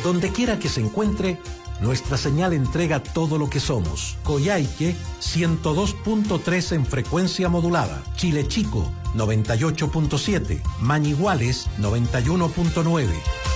Donde quiera que se encuentre, nuestra señal entrega todo lo que somos. Coyhaique, 102.3 en frecuencia modulada. Chile Chico, 98.7. Mañiguales, 91.9.